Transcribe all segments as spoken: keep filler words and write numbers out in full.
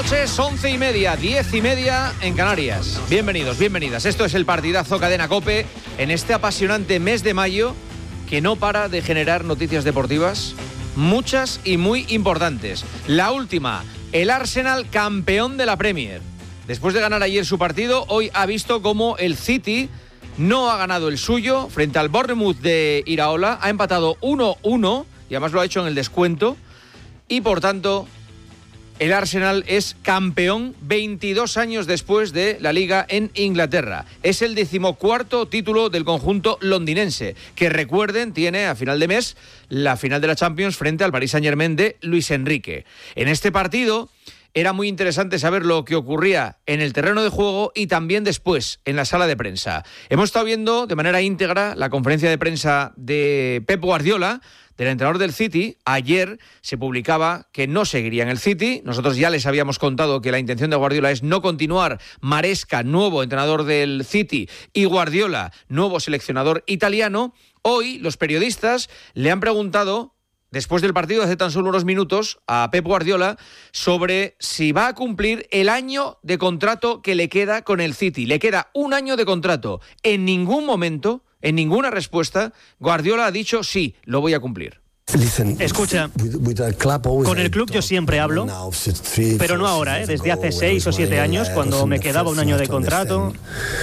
noches, once y media, diez y media en Canarias. Bienvenidos, bienvenidas. Esto es el partidazo Cadena COPE en este apasionante mes de mayo que no para de generar noticias deportivas, muchas y muy importantes. La última, el Arsenal campeón de la Premier. Después de ganar ayer su partido, hoy ha visto cómo el City no ha ganado el suyo frente al Bournemouth de Iraola, ha empatado uno uno y además lo ha hecho en el descuento y por tanto el Arsenal es campeón veintidós años después de la Liga en Inglaterra. Es el decimocuarto título del conjunto londinense, que recuerden tiene a final de mes la final de la Champions frente al Paris Saint-Germain de Luis Enrique. En este partido era muy interesante saber lo que ocurría en el terreno de juego y también después, en la sala de prensa. Hemos estado viendo de manera íntegra la conferencia de prensa de Pep Guardiola, del entrenador del City. Ayer se publicaba que no seguiría en el City. Nosotros ya les habíamos contado que la intención de Guardiola es no continuar. Maresca, nuevo entrenador del City, y Guardiola, nuevo seleccionador italiano. Hoy los periodistas le han preguntado, después del partido hace tan solo unos minutos, a Pep Guardiola sobre si va a cumplir el año de contrato que le queda con el City. Le queda un año de contrato. En ningún momento, en ninguna respuesta, Guardiola ha dicho sí, lo voy a cumplir. Escucha, con el club yo siempre hablo, pero no ahora, ¿eh? Desde hace seis o siete años, cuando me quedaba un año de contrato.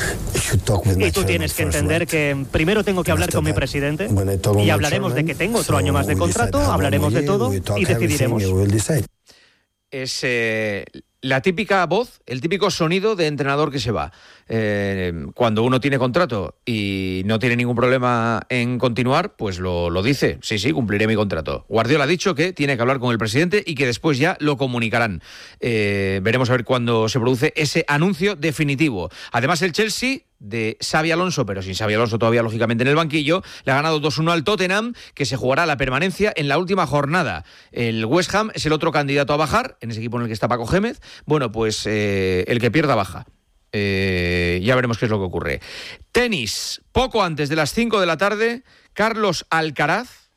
Y tú tienes que entender que primero tengo que hablar con mi presidente y hablaremos de que tengo otro año más de contrato, hablaremos de todo y decidiremos. Es eh, la típica voz, el típico sonido de entrenador que se va. Eh, cuando uno tiene contrato y no tiene ningún problema en continuar, pues lo, lo dice. Sí, sí, cumpliré mi contrato. Guardiola ha dicho que tiene que hablar con el presidente y que después ya lo comunicarán. Eh, veremos a ver cuándo se produce ese anuncio definitivo. Además, el Chelsea de Xabi Alonso, pero sin Xabi Alonso todavía lógicamente en el banquillo, le ha ganado dos uno al Tottenham, que se jugará la permanencia en la última jornada. El West Ham es el otro candidato a bajar, en ese equipo en el que está Paco Gémez. Bueno, pues eh, el que pierda baja. Eh, ya veremos qué es lo que ocurre. Tenis, poco antes de las cinco de la tarde, Carlos Alcaraz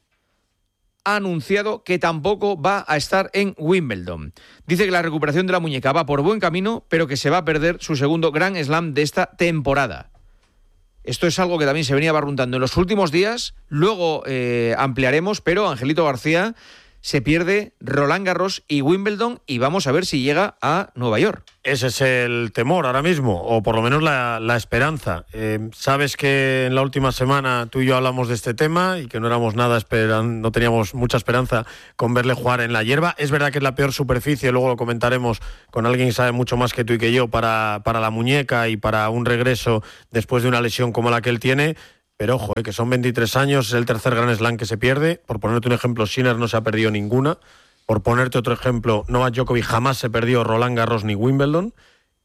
ha anunciado que tampoco va a estar en Wimbledon. Dice que la recuperación de la muñeca va por buen camino, pero que se va a perder su segundo Grand Slam de esta temporada. Esto es algo que también se venía barruntando en los últimos días, luego eh, ampliaremos, pero Angelito García, se pierde Roland Garros y Wimbledon y vamos a ver si llega a Nueva York. Ese es el temor ahora mismo, o por lo menos la, la esperanza. Eh, sabes que en la última semana tú y yo hablamos de este tema y que no éramos nada esperan, no teníamos mucha esperanza con verle jugar en la hierba. Es verdad que es la peor superficie, luego lo comentaremos con alguien que sabe mucho más que tú y que yo para, para la muñeca y para un regreso después de una lesión como la que él tiene. Pero ojo, eh, que son veintitrés años, es el tercer Grand Slam que se pierde. Por ponerte un ejemplo, Sinner no se ha perdido ninguna. Por ponerte otro ejemplo, Novak Djokovic jamás se perdió Roland Garros ni Wimbledon.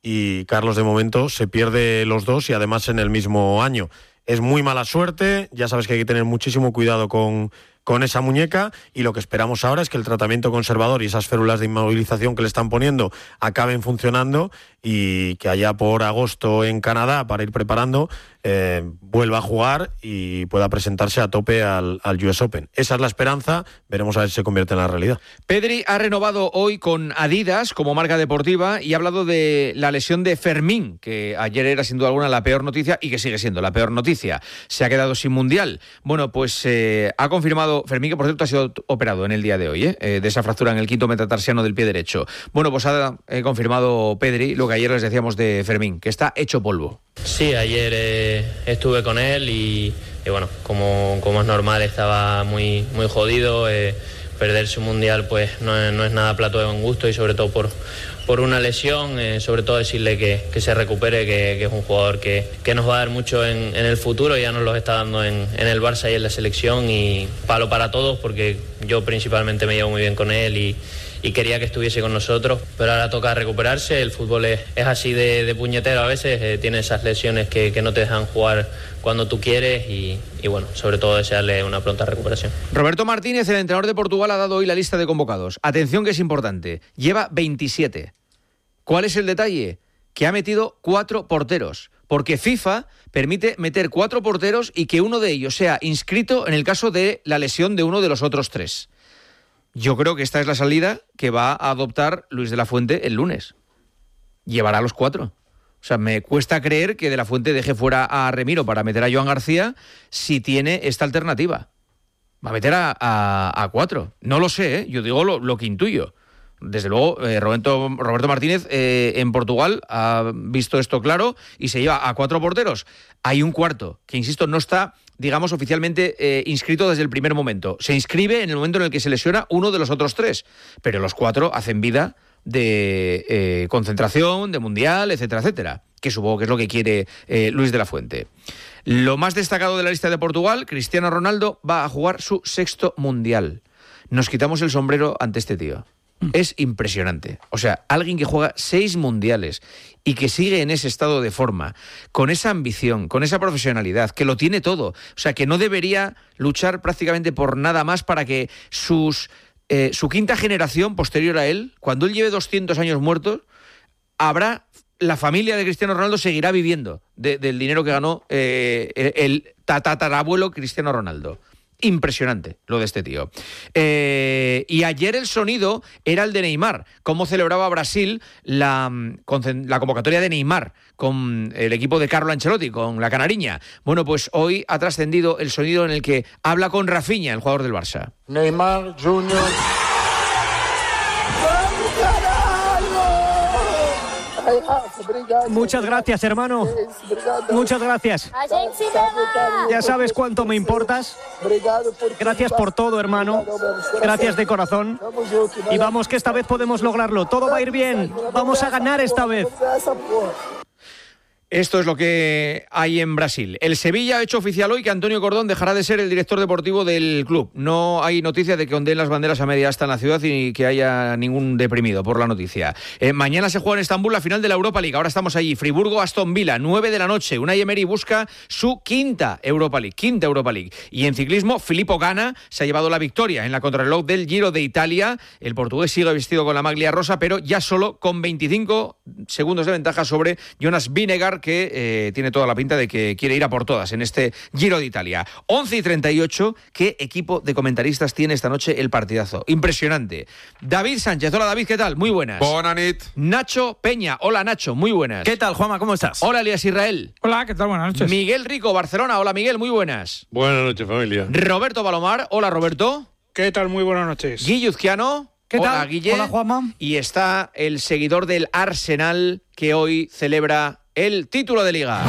Y Carlos, de momento, se pierde los dos y además en el mismo año. Es muy mala suerte, ya sabes que hay que tener muchísimo cuidado con, con esa muñeca y lo que esperamos ahora es que el tratamiento conservador y esas férulas de inmovilización que le están poniendo acaben funcionando y que allá por agosto en Canadá, para ir preparando, eh, vuelva a jugar y pueda presentarse a tope al, al U S Open. Esa es la esperanza, veremos a ver si se convierte en la realidad. Pedri ha renovado hoy con Adidas como marca deportiva y ha hablado de la lesión de Fermín, que ayer era sin duda alguna la peor noticia y que sigue siendo la peor noticia. Se ha quedado sin Mundial. Bueno, pues eh, ha confirmado Fermín, que por cierto ha sido operado en el día de hoy, ¿eh? Eh, de esa fractura en el quinto metatarsiano del pie derecho. Bueno, pues ha eh, confirmado Pedri lo que ayer les decíamos de Fermín, que está hecho polvo. Sí, ayer eh, estuve con él y, y bueno, como, como es normal, estaba muy, muy jodido. Eh, perderse un mundial pues no es, no es nada plato de buen gusto y sobre todo por, por una lesión, eh, sobre todo decirle que, que se recupere, que, que es un jugador que, que nos va a dar mucho en, en el futuro, ya nos lo está dando en, en el Barça y en la selección y palo para todos porque yo principalmente me llevo muy bien con él y y quería que estuviese con nosotros, pero ahora toca recuperarse. El fútbol es, es así de, de puñetero a veces, eh, tiene esas lesiones que, que no te dejan jugar cuando tú quieres y, y bueno, sobre todo desearle una pronta recuperación. Roberto Martínez, el entrenador de Portugal, ha dado hoy la lista de convocados. Atención, que es importante, lleva veintisiete. ¿Cuál es el detalle? Que ha metido cuatro porteros, porque FIFA permite meter cuatro porteros y que uno de ellos sea inscrito en el caso de la lesión de uno de los otros tres. Yo creo que esta es la salida que va a adoptar Luis de la Fuente el lunes. Llevará a los cuatro. O sea, me cuesta creer que de la Fuente deje fuera a Remiro para meter a Joan García si tiene esta alternativa. Va a meter a, a, a cuatro. No lo sé, ¿eh? Yo digo lo, lo que intuyo. Desde luego, eh, Roberto, Roberto Martínez eh, en Portugal ha visto esto claro y se lleva a cuatro porteros. Hay un cuarto, que insisto, no está, digamos, oficialmente eh, inscrito desde el primer momento. Se inscribe en el momento en el que se lesiona uno de los otros tres, pero los cuatro hacen vida de eh, concentración, de mundial, etcétera, etcétera, que supongo que es lo que quiere eh, Luis de la Fuente. Lo más destacado de la lista de Portugal, Cristiano Ronaldo va a jugar su sexto mundial. Nos quitamos el sombrero ante este tío. Es impresionante. O sea, alguien que juega seis mundiales y que sigue en ese estado de forma, con esa ambición, con esa profesionalidad, que lo tiene todo. O sea, que no debería luchar prácticamente por nada más para que sus, eh, su quinta generación posterior a él, cuando él lleve doscientos años muertos, habrá... La familia de Cristiano Ronaldo seguirá viviendo de, del dinero que ganó eh, el tatarabuelo Cristiano Ronaldo. Impresionante lo de este tío. Eh, y ayer el sonido era el de Neymar, cómo celebraba Brasil la, la convocatoria de Neymar con el equipo de Carlo Ancelotti, con la canariña. Bueno, pues hoy ha trascendido el sonido en el que habla con Rafinha, el jugador del Barça. Neymar Junior. Muchas gracias, hermano. Muchas gracias. Ya sabes cuánto me importas. Gracias por todo, hermano. Gracias de corazón. Y vamos, que esta vez podemos lograrlo. Todo va a ir bien. Vamos a ganar esta vez. Esto es lo que hay en Brasil. El Sevilla ha hecho oficial hoy que Antonio Cordón dejará de ser el director deportivo del club. No hay noticia de que ondeen las banderas a media asta en la ciudad y que haya ningún deprimido por la noticia. Eh, mañana se juega en Estambul la final de la Europa League. Ahora estamos allí. Friburgo-Aston Villa, nueve de la noche. Unai Emery busca su quinta Europa League. Quinta Europa League. Y en ciclismo, Filippo Ganna se ha llevado la victoria en la contrarreloj del Giro de Italia. El portugués sigue vestido con la maglia rosa, pero ya solo con veinticinco segundos de ventaja sobre Jonas Vingegaard, que eh, tiene toda la pinta de que quiere ir a por todas en este Giro de Italia. once y treinta y ocho, ¿qué equipo de comentaristas tiene esta noche el partidazo? Impresionante. David Sánchez, hola David, ¿qué tal? Muy buenas. Bona nit. Nacho Peña, hola Nacho, muy buenas. ¿Qué tal, Juanma? ¿Cómo estás? Hola Elías Israel. Hola, ¿qué tal? Buenas noches. Miguel Rico, Barcelona, hola Miguel, muy buenas. Buenas noches, familia. Roberto Balomar, hola Roberto. ¿Qué tal? Muy buenas noches. Guille Uzquiano. ¿Qué Hola, tal? Guille. Hola, Juanma. Y está el seguidor del Arsenal que hoy celebra el título de Liga.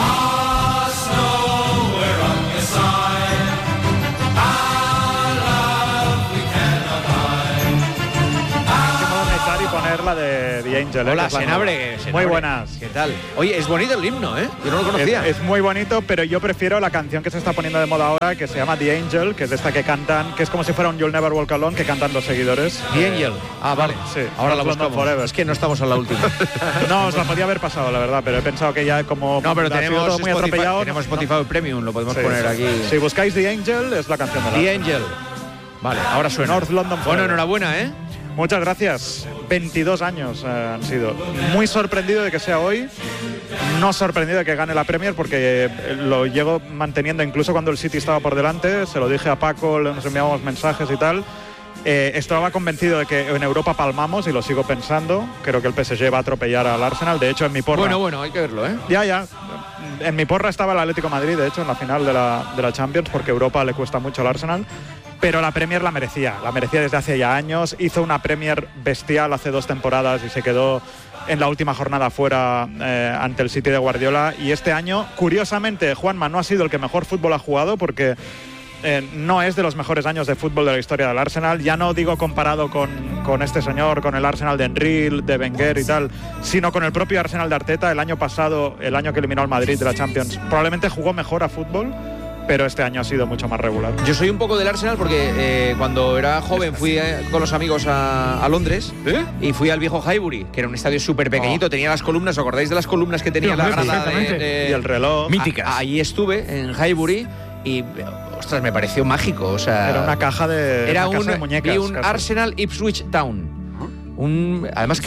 Poner la de The Angel. Hola, ¿eh? Senabre. Muy buenas. ¿Qué tal? Oye, es bonito el himno, ¿eh? Yo no lo conocía. Es, es muy bonito, pero yo prefiero la canción que se está poniendo de moda ahora, que se llama The Angel, que es de esta que cantan, que es como si fuera un You'll Never Walk Alone, que cantan los seguidores. The Angel. Ah, vale. Sí. Ahora la London buscamos. Forever. Es que no estamos en la última. No, os la podía haber pasado, la verdad, pero he pensado que ya como... No, pero ha sido tenemos todo muy Spotify, atropellado, tenemos no, Spotify Premium, lo podemos sí, poner sí. aquí. Si buscáis The Angel, es la canción de la... The Angel. Vale, ahora suena. North London Bueno, Forever. enhorabuena, ¿eh? Muchas gracias. veintidós años eh, han sido. Muy sorprendido de que sea hoy. No sorprendido de que gane la Premier, porque eh, lo llego manteniendo incluso cuando el City estaba por delante. Se lo dije a Paco, le nos enviamos mensajes y tal. Eh, estaba convencido de que en Europa palmamos y lo sigo pensando. Creo que el P S G va a atropellar al Arsenal. De hecho, en mi porra... Bueno, bueno, hay que verlo, ¿eh? Ya, ya. En mi porra estaba el Atlético de Madrid, de hecho, en la final de la, de la Champions, porque Europa le cuesta mucho al Arsenal. Pero la Premier la merecía, la merecía desde hace ya años. Hizo una Premier bestial hace dos temporadas y se quedó en la última jornada fuera eh, ante el City de Guardiola. Y este año, curiosamente, Juanma no ha sido el que mejor fútbol ha jugado, porque eh, no es de los mejores años de fútbol de la historia del Arsenal. Ya no digo comparado con, con este señor, con el Arsenal de Henry, de Wenger y tal, sino con el propio Arsenal de Arteta. El año pasado, el año que eliminó al Madrid de la Champions, probablemente jugó mejor a fútbol, pero este año ha sido mucho más regular. Yo soy un poco del Arsenal porque eh, cuando era joven fui eh, con los amigos a, a Londres ¿Eh? y fui al viejo Highbury, que era un estadio súper pequeñito, oh. tenía las columnas, ¿os acordáis de las columnas que tenía sí, la grada de, de, y el reloj? Míticas. A, ahí estuve en Highbury y, ostras, me pareció mágico. O sea, era una caja de, era una un, casa de muñecas. Y un casi. Arsenal Ipswich Town. Un, además creo que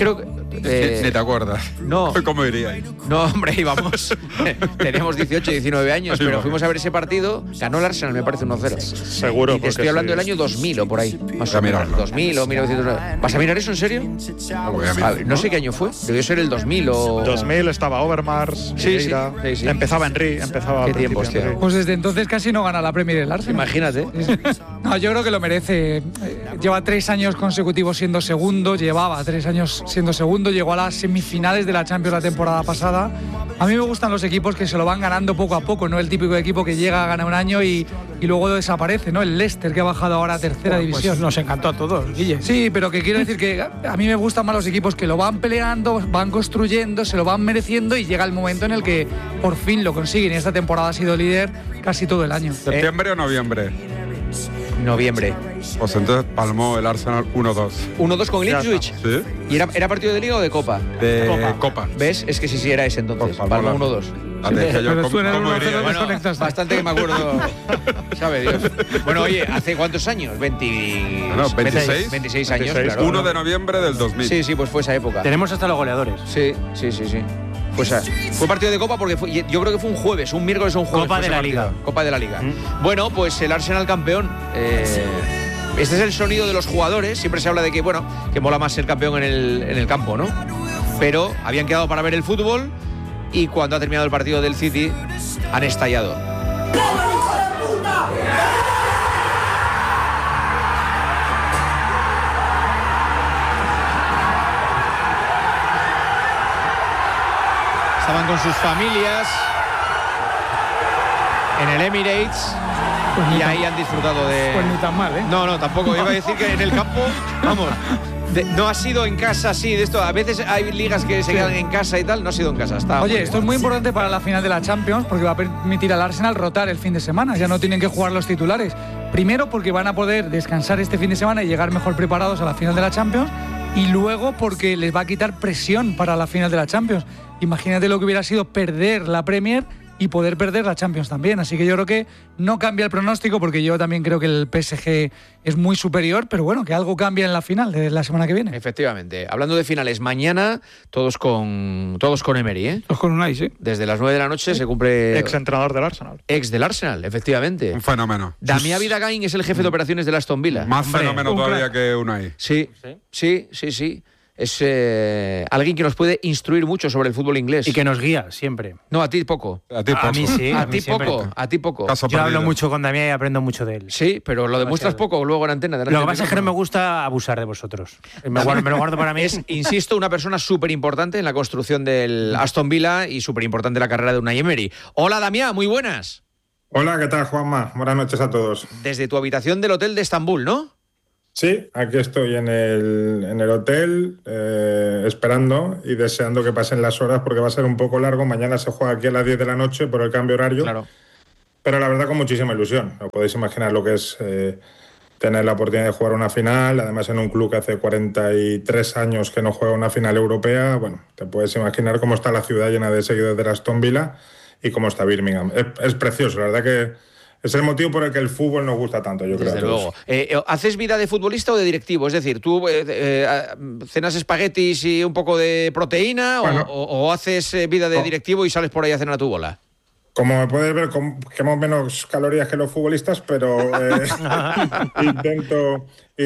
Eh, Ni te acuerdas. No. ¿Cómo iría? No, hombre, íbamos. Teníamos dieciocho, diecinueve años, pero fuimos a ver ese partido. Ganó el Arsenal, me parece, uno cero. Seguro. Y te estoy hablando sí. del año dos mil o por ahí. Más Voy a o menos. mirarlo. dos mil o mil novecientos nueve. ¿Vas a mirar eso en serio? No, voy a A mirar. ver, no sé qué año fue. Debió ser el dos mil o. dos mil estaba Overmars. Sí, sí, Vieira. sí, sí. Empezaba Henry. Empezaba Qué al tiempos, principio tío. Henry. Pues desde entonces casi no gana la Premier el Arsenal. Imagínate. No, yo creo que lo merece. Eh, Lleva tres años consecutivos siendo segundo, llevaba tres años siendo segundo, llegó a las semifinales de la Champions la temporada pasada. A mí me gustan los equipos que se lo van ganando poco a poco, no el típico equipo que llega a ganar un año y, y luego desaparece, ¿no? El Leicester, que ha bajado ahora a tercera Pues división. nos encantó a todos, Guille. Sí, pero que quiero decir que a mí me gustan más los equipos que lo van peleando, van construyendo, se lo van mereciendo y llega el momento en el que por fin lo consiguen. Y esta temporada ha sido líder casi todo el año. ¿Septiembre o noviembre? Noviembre. Pues entonces palmó el Arsenal uno dos. uno dos con el Ipswich. ¿Sí? ¿Y era, era partido de Liga o de Copa? De Copa. Copa. ¿Ves? Es que sí, sí, era ese entonces. Pues palmó Palma la- uno dos. Atención, yo, Pero ¿cómo- suena el cómo uno cero iría? de- Bueno, desconectaste. bastante que me acuerdo. Sabe Dios. Bueno, oye, ¿hace cuántos años? veinte... No, veintiséis. veintiséis años, veintiséis. claro. uno de noviembre del dos mil. Sí, sí, pues fue esa época. Tenemos hasta los goleadores. Sí, sí, sí, sí. Pues ah, fue partido de Copa porque fue, yo creo que fue un jueves, un miércoles o un jueves. Copa fue de ese la partido. Liga. Copa de la Liga. Mm. Bueno, pues el Arsenal campeón. Eh, este es el sonido de los jugadores. Siempre se habla de que, bueno, que mola más ser campeón en el, en el campo, ¿no? Pero habían quedado para ver el fútbol y cuando ha terminado el partido del City han estallado. Estaban con sus familias en el Emirates Pues ni y tan- ahí han disfrutado de... Pues ni tan mal, ¿eh? No, no, tampoco. Iba a decir que en el campo, vamos, de- no ha sido en casa, sí, de esto. A veces hay ligas que se quedan en casa y tal, no ha sido en casa. Está muy Oye, bien. esto es muy importante para la final de la Champions porque va a permitir al Arsenal rotar el fin de semana. Ya no tienen que jugar los titulares. Primero porque van a poder descansar este fin de semana y llegar mejor preparados a la final de la Champions. Y luego porque les va a quitar presión para la final de la Champions. Imagínate lo que hubiera sido perder la Premier y poder perder la Champions también. Así que yo creo que no cambia el pronóstico porque yo también creo que el P S G es muy superior, pero bueno, que algo cambia en la final de la semana que viene. Efectivamente. Hablando de finales, mañana todos con todos con Emery, ¿eh? Los con Unai, sí. Desde las nueve de la noche se cumple... Ex entrenador del Arsenal. Ex del Arsenal, efectivamente. Un fenómeno. Damián Vidagain es el jefe de operaciones del Aston Villa. Más Hombre, fenómeno un todavía crack. que Unai. Sí, sí, sí, sí. Es eh, alguien que nos puede instruir mucho sobre el fútbol inglés. Y que nos guía siempre. No, a ti poco. A ti A poco. mí sí. a mí ti siempre. poco, a ti poco. Caso Yo hablo perdido. mucho con Damián y aprendo mucho de él. Sí, pero lo demuestras Demasiado. poco luego en antena. delante Lo que del pasa es que no me micrófono. gusta abusar de vosotros. Me, guardo, me lo guardo para mí. Es, insisto, una persona súper importante en la construcción del Aston Villa y súper importante en la carrera de Unai Emery. Hola, Damián, muy buenas. Hola, ¿qué tal, Juanma? Buenas noches a todos. Desde tu habitación del hotel de Estambul, ¿no? Sí, aquí estoy en el, en el hotel eh, esperando y deseando que pasen las horas porque va a ser un poco largo. Mañana se juega aquí a las diez de la noche por el cambio horario. Claro. Pero la verdad con muchísima ilusión. No podéis imaginar lo que es eh, tener la oportunidad de jugar una final, además en un club que hace cuarenta y tres años que no juega una final europea. Bueno, te puedes imaginar cómo está la ciudad llena de seguidores de Aston Villa y cómo está Birmingham. Es, es precioso, la verdad que es el motivo por el que el fútbol nos gusta tanto, yo creo. Desde a todos. luego. Eh, ¿Haces vida de futbolista o de directivo? Es decir, ¿tú eh, eh, cenas espaguetis y un poco de proteína o- Bueno. o, o haces eh, vida de No. directivo y sales por ahí a cenar a tu bola? Como me puedes ver, com- quemo menos calorías que los futbolistas, pero eh, intento,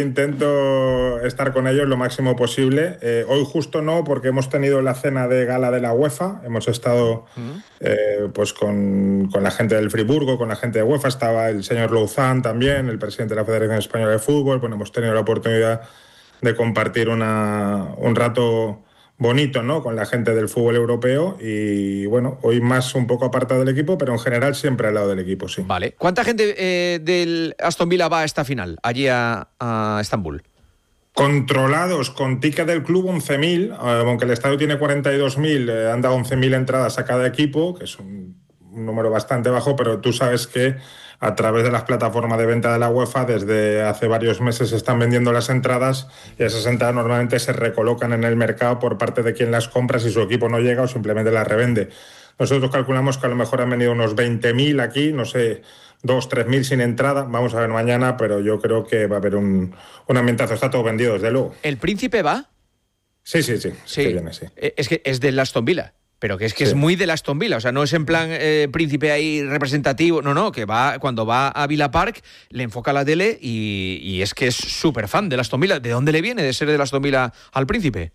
intento estar con ellos lo máximo posible. Eh, hoy justo no, porque hemos tenido la cena de gala de la UEFA. Hemos estado eh, pues con, con la gente del Friburgo, con la gente de UEFA. Estaba el señor Louzán también, el presidente de la Federación Española de Fútbol. Bueno, hemos tenido la oportunidad de compartir una, un rato bonito, ¿no?, con la gente del fútbol europeo y, bueno, hoy más un poco apartado del equipo, pero en general siempre al lado del equipo, sí. Vale. ¿Cuánta gente eh, del Aston Villa va a esta final, allí a, a Estambul? Controlados con ticket del club once mil, eh, aunque el estadio tiene cuarenta y dos mil, eh, han dado once mil entradas a cada equipo, que es un, un número bastante bajo, pero tú sabes que a través de las plataformas de venta de la UEFA desde hace varios meses se están vendiendo las entradas y esas entradas normalmente se recolocan en el mercado por parte de quien las compra si su equipo no llega o simplemente las revende. Nosotros calculamos que a lo mejor han venido unos veinte mil aquí, no sé, dos, tres mil sin entrada. Vamos a ver mañana, pero yo creo que va a haber un, un ambientazo. Está todo vendido, desde luego. ¿El príncipe va? Sí, sí, sí. Sí. Que viene, sí. Es que es del Aston Villa. Pero que es que sí. es muy del Aston Villa, o sea, no es en plan eh, príncipe ahí representativo, no, no, que va cuando va a Villa Park le enfoca la tele y, y es que es súper fan del Aston Villa. ¿De dónde le viene de ser del Aston Villa al príncipe?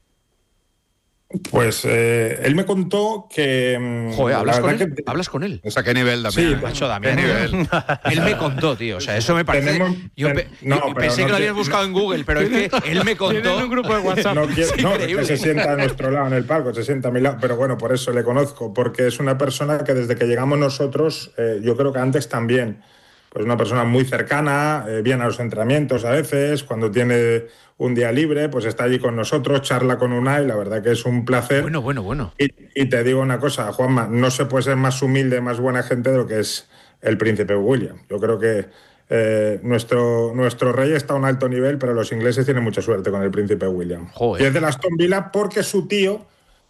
Pues eh, él me contó que... Joder, ¿hablas con él? Que... ¿Hablas con él? O sea, ¿qué nivel, Damián? Sí, macho, Damián. ¿Qué nivel? Él me contó, tío, o sea, eso me parece... Tenemos... Yo, pe... no, yo pensé no que lo te... habías buscado en Google, pero es que él me contó... Tienen un grupo de WhatsApp. No, quiero, es no, que se sienta a nuestro lado en el palco, se sienta a mi lado, pero bueno, por eso le conozco, porque es una persona que desde que llegamos nosotros, eh, yo creo que antes también, pues una persona muy cercana, eh, viene a los entrenamientos a veces, cuando tiene un día libre, pues está allí con nosotros, charla con Unai, la verdad que es un placer. Bueno, bueno, bueno. Y, y te digo una cosa, Juanma, no se puede ser más humilde, más buena gente de lo que es el príncipe William. Yo creo que eh, nuestro, nuestro rey está a un alto nivel, pero los ingleses tienen mucha suerte con el príncipe William. Joder. Y es de Aston Villa porque su tío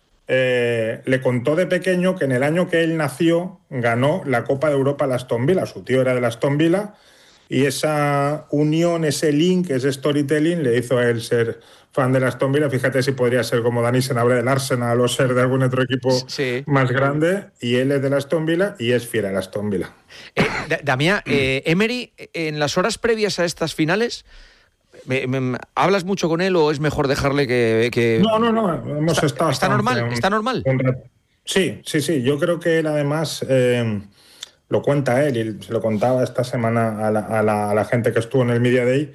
eh, le contó de pequeño que en el año que él nació ganó la Copa de Europa al Aston Villa. Su tío era del Aston Villa y esa unión, ese link, ese storytelling le hizo a él ser fan del Aston Villa. Fíjate si podría ser como Dani Senabre del Arsenal o ser de algún otro equipo sí. más grande. Y él es del Aston Villa y es fiel al Aston Villa. Eh, Damián, eh, Emery, en las horas previas a estas finales, ¿me, me, ¿hablas mucho con él o es mejor dejarle que...? que... No, no, no. Hemos ¿Está, estado ¿está normal? Un, ¿Está normal? Un sí, sí, sí. Yo creo que él además... Eh, lo cuenta él y se lo contaba esta semana a la, a, la, a la gente que estuvo en el Media Day,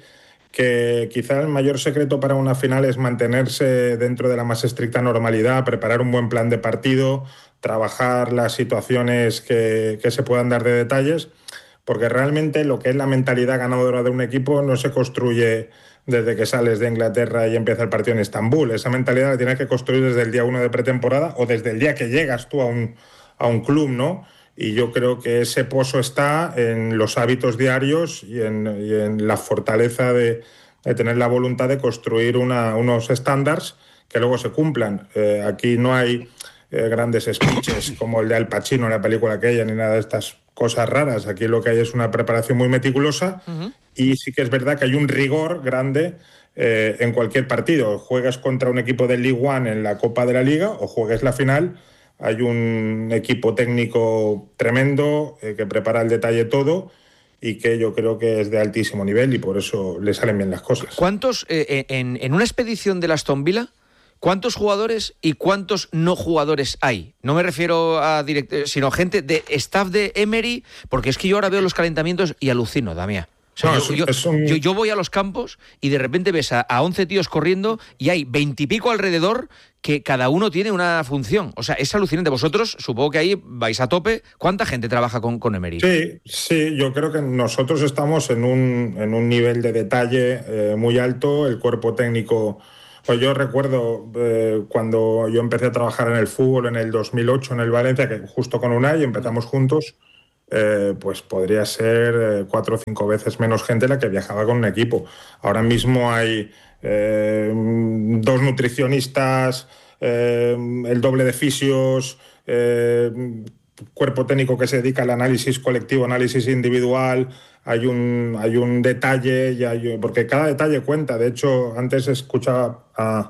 que quizá el mayor secreto para una final es mantenerse dentro de la más estricta normalidad, preparar un buen plan de partido, trabajar las situaciones que, que se puedan dar de detalles, porque realmente lo que es la mentalidad ganadora de un equipo no se construye desde que sales de Inglaterra y empieza el partido en Estambul. Esa mentalidad la tienes que construir desde el día uno de pretemporada o desde el día que llegas tú a un, a un club, ¿no? Y yo creo que ese pozo está en los hábitos diarios y en, y en la fortaleza de, de tener la voluntad de construir una, unos estándares que luego se cumplan. Eh, aquí no hay eh, grandes speeches como el de Al Pacino en la película aquella, ni nada de estas cosas raras. Aquí lo que hay es una preparación muy meticulosa uh-huh. y sí que es verdad que hay un rigor grande eh, en cualquier partido. Juegas contra un equipo del League One en la Copa de la Liga o juegues la final. Hay un equipo técnico tremendo eh, que prepara el detalle todo y que yo creo que es de altísimo nivel y por eso le salen bien las cosas. ¿Cuántos, eh, en, en una expedición del Aston Villa, cuántos jugadores y cuántos no jugadores hay? No me refiero a directores, sino gente de staff de Emery, porque es que yo ahora veo los calentamientos y alucino, Damián. O sea, no, yo, es, es un... yo, yo voy a los campos y de repente ves a, a once tíos corriendo y hay veintipico alrededor que cada uno tiene una función. O sea, es alucinante. Vosotros, supongo que ahí vais a tope. ¿Cuánta gente trabaja con, con Emery? Sí, sí, yo creo que nosotros estamos en un, en un nivel de detalle eh, muy alto. El cuerpo técnico... Pues yo recuerdo eh, cuando yo empecé a trabajar en el fútbol en el dos mil ocho en el Valencia, que justo con Unai empezamos juntos. Eh, pues podría ser eh, cuatro o cinco veces menos gente la que viajaba con un equipo. Ahora mismo hay eh, dos nutricionistas, eh, el doble de fisios, eh, cuerpo técnico que se dedica al análisis colectivo, análisis individual. Hay un, hay un detalle, y hay, porque cada detalle cuenta. De hecho, antes escuchaba a...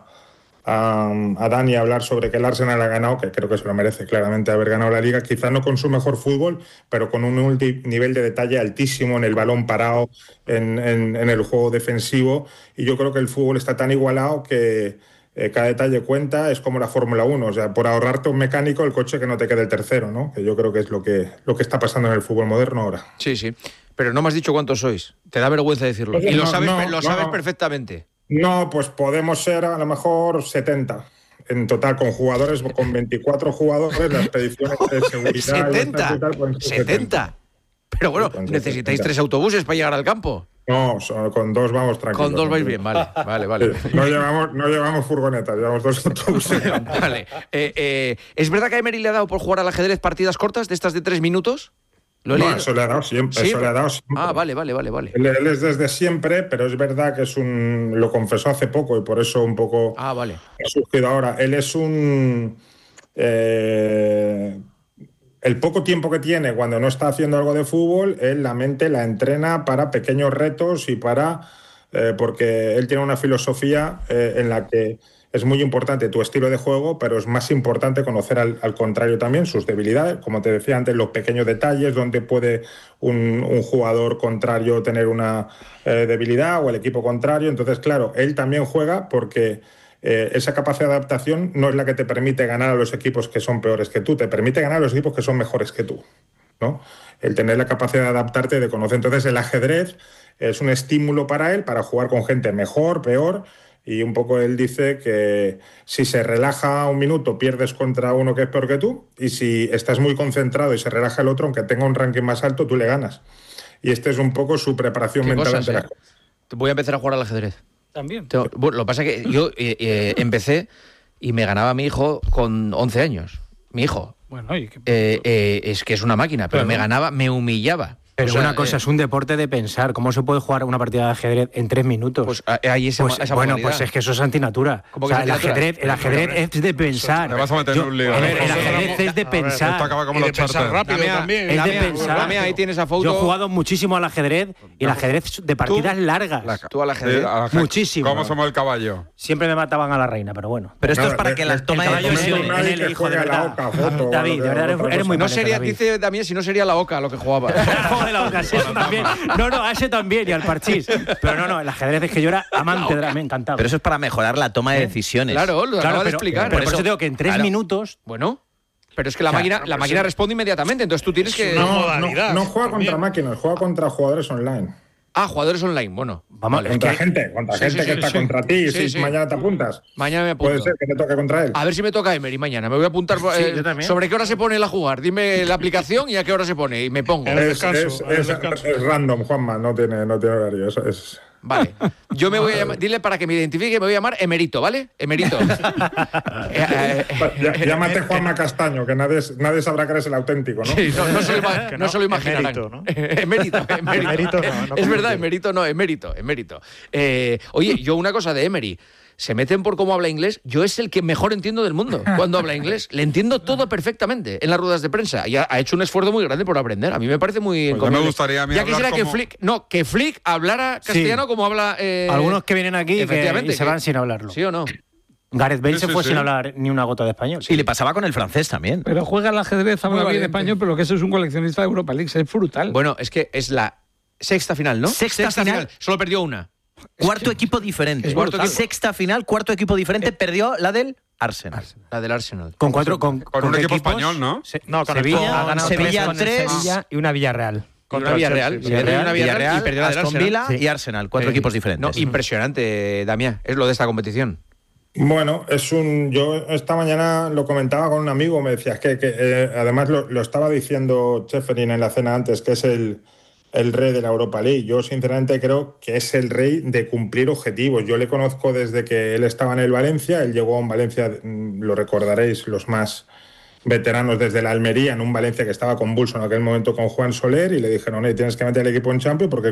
A, a Dani hablar sobre que el Arsenal ha ganado, que creo que se lo merece claramente haber ganado la Liga, quizá no con su mejor fútbol, pero con un nivel de detalle altísimo en el balón parado, en, en, en el juego defensivo, y yo creo que el fútbol está tan igualado que eh, cada detalle cuenta. Es como la Fórmula uno, o sea, por ahorrarte un mecánico, el coche que no te quede el tercero, ¿no? Que yo creo que es lo que, lo que está pasando en el fútbol moderno ahora. Sí, sí, pero no me has dicho cuántos sois, te da vergüenza decirlo, pues y no, lo sabes, no, lo sabes no. perfectamente. No, pues podemos ser a lo mejor setenta en total, con jugadores, con veinticuatro jugadores, las expediciones de seguridad. ¿setenta? Y tal, pues, setenta. Pero bueno, necesitáis tres autobuses para llegar al campo. No, con dos vamos tranquilos. Con dos vais bien, vale, vale, vale. Sí, no, llevamos, no llevamos furgonetas, llevamos dos autobuses. Vale. Eh, eh, ¿Es verdad que a Emery le ha dado por jugar al ajedrez partidas cortas de estas de tres minutos? ¿Lo no, eso le ha dado siempre, ¿Sí? eso le ha dado siempre. Ah, vale, vale, vale, vale. Él, él es desde siempre, pero es verdad que es un... Lo confesó hace poco y por eso un poco... Ah, vale. Ha surgido ahora. Él es un... Eh, el poco tiempo que tiene cuando no está haciendo algo de fútbol, él la mente la entrena para pequeños retos y para... Eh, porque él tiene una filosofía eh, en la que es muy importante tu estilo de juego, pero es más importante conocer al, al contrario también, sus debilidades, como te decía antes, los pequeños detalles donde puede un, un jugador contrario tener una eh, debilidad o el equipo contrario. Entonces, claro, él también juega porque eh, esa capacidad de adaptación no es la que te permite ganar a los equipos que son peores que tú, te permite ganar a los equipos que son mejores que tú, ¿no? El tener la capacidad de adaptarte y de conocer. Entonces, el ajedrez es un estímulo para él, para jugar con gente mejor, peor, y un poco él dice que si se relaja un minuto pierdes contra uno que es peor que tú, y si estás muy concentrado y se relaja el otro, aunque tenga un ranking más alto, tú le ganas. Y este es un poco su preparación mental ante las cosas. Voy a empezar a jugar al ajedrez. También. Tengo, bueno, lo que pasa es que yo eh, eh, empecé y me ganaba mi hijo con once años. Mi hijo. Bueno, ¿y qué? eh, eh, es que es una máquina, pero Claro. me ganaba, me humillaba. Pero O sea, una cosa, eh, es un deporte de pensar. ¿Cómo se puede jugar una partida de ajedrez en tres minutos? Pues hay esa, Pues, esa bueno, modalidad. pues es que eso es antinatura. ¿Cómo O que sea, es el antinatura? ajedrez, el ajedrez es de pensar. Te vas a meter Yo- en un lío. a ver, el Eso ajedrez es de pensar. Esto acaba como Y de los pensar charters. rápido Damián, también. Es de Damián, pensar. Damián, ahí tienes esa foto. Yo he jugado muchísimo al ajedrez y el ajedrez de partidas largas. La- Tú al ajedrez. Sí, al ajedrez. Muchísimo. ¿Cómo somos el caballo? Siempre me mataban a la reina, pero bueno. Pero esto No, es para de- que de- las tomas el de caballo es decisiones... el- Nadie el que hijo, de juegue a la verdad. oca, foto, David, o lo de verdad, que- eres, otra eres muy No maleta, sería, David. dice también, si no sería la oca lo que jugaba. Joder, la boca, sí, eso también. No, no, a ese también y al parchís. Pero no, no, el ajedrez es que yo era amante de la... Me encantaba. Pero eso es para mejorar la toma de decisiones. Claro, lo Claro, acaba de pero, explicar. pero por eso digo que en tres claro. minutos... Bueno, pero es que la O sea, máquina, la máquina responde inmediatamente, entonces tú tienes que... una No, modalidad, no, no juega también. contra máquinas, juega contra jugadores online. Ah, jugadores online, bueno. Vamos, es Contra que- gente, contra Sí, gente sí, que sí, está sí. contra ti. Sí, si sí. mañana te apuntas, Mañana me apunto. puede ser que te toque contra él. A ver si me toca Emery mañana. Me voy a apuntar Sí, eh, yo también. sobre qué hora se pone él a jugar. Dime la aplicación y a qué hora se pone y me pongo. En el Es, descanso, es- en el es- descanso. es random, Juanma, no tiene, no tiene horario. Eso es. Vale. Yo me voy a llamar, dile para que me identifique, me voy a llamar Emerito, ¿vale? Emerito. Eh, eh, Ya- Llámate Juanma Castaño, que nadie, nadie sabrá que eres el auténtico, ¿no? Sí, no, no se lo, ima- Que no no, se lo imaginarán. emérito, ¿no? Emérito, emérito. Emérito no, no es como verdad, tú. emérito no, emérito, emérito. Eh, oye, yo una cosa de Emery. Se meten por cómo habla inglés. Yo es el que mejor entiendo del mundo cuando habla inglés. Le entiendo todo perfectamente en las ruedas de prensa. Y ha, ha hecho un esfuerzo muy grande por aprender. A mí me parece muy Pues ya me encomiable. gustaría a mí Ya hablar quisiera que como- Flick, no, que Flick hablara castellano como habla. eh, Algunos que vienen aquí y que- efectivamente, y se que- van sin hablarlo. ¿Sí o no? Gareth Bale Sí, se sí, fue sí. sin hablar ni una gota de español. Y le pasaba con el francés también. Pero juega al ajedrez, habla Muy bien valiente. español, pero que eso es un coleccionista de Europa League, es brutal. Bueno, es que es la sexta final, ¿no? Sexta final. Solo perdió una. Cuarto equipo diferente. es brutal. Sexta final, cuarto equipo diferente. Perdió la del Arsenal. La del Arsenal. Con cuatro... Con, Con un qué equipo equipos? español, ¿no? Se- No, con el- Sevilla, con ha ganado Sevilla tres con el tres. Sevilla y una Villarreal. Y una Villarreal. Chelsea, Villarreal, Villarreal, una Villarreal y perdió la del Aston Arsenal. Villa y Arsenal. Cuatro Eh, equipos No, diferentes. impresionante, Damián. Es lo de esta competición. Bueno, es un. Yo esta mañana lo comentaba con un amigo, me decía, es que, que, eh, además lo, lo estaba diciendo Cheferin en la cena antes, que es el, el rey de la Europa League. Yo sinceramente creo que es el rey de cumplir objetivos. Yo le conozco desde que él estaba en el Valencia, él llegó a un Valencia, mm, lo recordaréis, los más veteranos desde la Almería, en un Valencia que estaba convulso en aquel momento con Juan Soler, y le dijeron, hey, tienes que meter el equipo en Champions porque